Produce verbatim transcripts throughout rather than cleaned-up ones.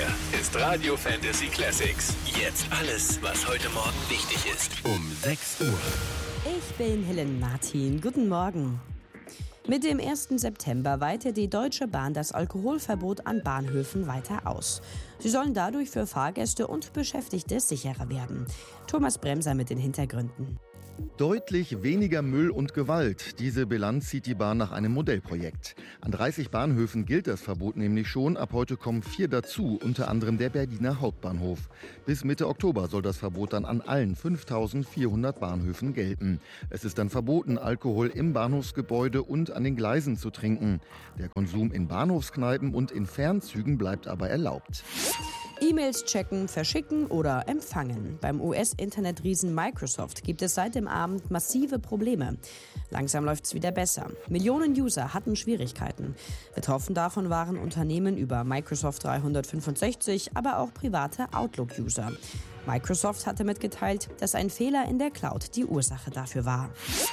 ist Radio Fantasy Classics. Jetzt alles, was heute Morgen wichtig ist. Um sechs Uhr. Ich bin Helen Martin. Guten Morgen. Mit dem ersten September weitet die Deutsche Bahn das Alkoholverbot an Bahnhöfen weiter aus. Sie sollen dadurch für Fahrgäste und Beschäftigte sicherer werden. Thomas Bremser mit den Hintergründen. Deutlich weniger Müll und Gewalt. Diese Bilanz zieht die Bahn nach einem Modellprojekt. An dreißig Bahnhöfen gilt das Verbot nämlich schon. Ab heute kommen vier dazu, unter anderem der Berliner Hauptbahnhof. Bis Mitte Oktober soll das Verbot dann an allen fünftausendvierhundert Bahnhöfen gelten. Es ist dann verboten, Alkohol im Bahnhofsgebäude und an den Gleisen zu trinken. Der Konsum in Bahnhofskneipen und in Fernzügen bleibt aber erlaubt. E-Mails checken, verschicken oder empfangen. Beim U S-Internetriesen Microsoft gibt es seit dem Abend massive Probleme. Langsam läuft's wieder besser. Millionen User hatten Schwierigkeiten. Betroffen davon waren Unternehmen über Microsoft dreihundertfünfundsechzig, aber auch private Outlook-User. Microsoft hatte mitgeteilt, dass ein Fehler in der Cloud die Ursache dafür war.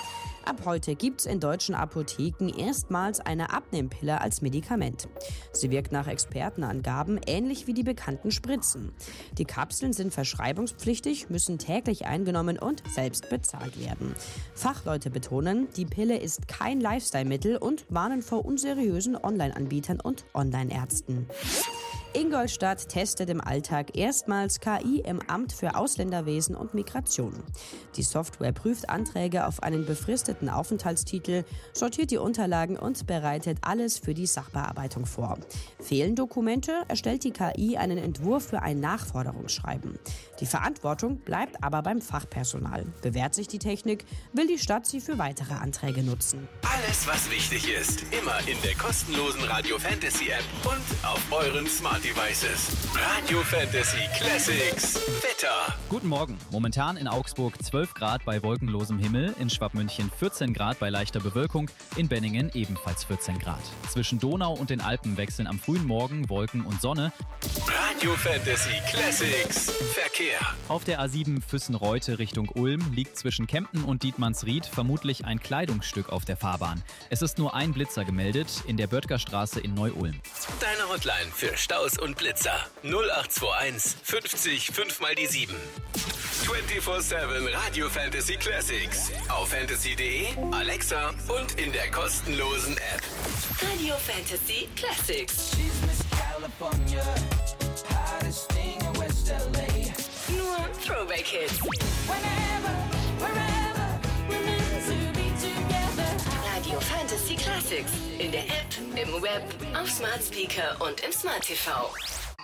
Ab heute gibt's in deutschen Apotheken erstmals eine Abnehmpille als Medikament. Sie wirkt nach Expertenangaben ähnlich wie die bekannten Spritzen. Die Kapseln sind verschreibungspflichtig, müssen täglich eingenommen und selbst bezahlt werden. Fachleute betonen, die Pille ist kein Lifestyle-Mittel und warnen vor unseriösen Online-Anbietern und Online-Ärzten. Ingolstadt testet im Alltag erstmals K I im Amt für Ausländerwesen und Migration. Die Software prüft Anträge auf einen befristeten Aufenthaltstitel, sortiert die Unterlagen und bereitet alles für die Sachbearbeitung vor. Fehlen Dokumente, erstellt die K I einen Entwurf für ein Nachforderungsschreiben. Die Verantwortung bleibt aber beim Fachpersonal. Bewährt sich die Technik, will die Stadt sie für weitere Anträge nutzen. Alles, was wichtig ist, immer in der kostenlosen Radio Fantasy App und auf euren Smart Devices. Radio Fantasy Classics. Wetter. Guten Morgen. Momentan in Augsburg zwölf Grad bei wolkenlosem Himmel, in Schwabmünchen vierzehn Grad bei leichter Bewölkung, in Benningen ebenfalls vierzehn Grad. Zwischen Donau und den Alpen wechseln am frühen Morgen Wolken und Sonne. Radio Fantasy Classics. Verkehr. Auf der A sieben Füssen-Reute Richtung Ulm liegt zwischen Kempten und Dietmannsried vermutlich ein Kleidungsstück auf der Fahrbahn. Es ist nur ein Blitzer gemeldet in der Böttgerstraße in Neu-Ulm. Deine Hotline für Staus und Blitzer. null acht zwei eins fünfzig fünf mal die sieben. vierundzwanzig sieben Radio Fantasy Classics. Auf fantasy punkt de, Alexa und in der kostenlosen App. Radio Fantasy Classics. Nur Throwback Hits. Radio Fantasy Classics. In der App, im Web, auf Smart Speaker und im Smart T V.